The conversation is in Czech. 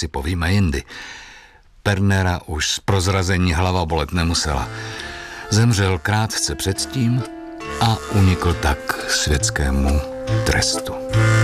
si povíme jindy. Pernera už z prozrazení hlava bolet nemusela. Zemřel krátce předtím a unikl tak světskému trestu.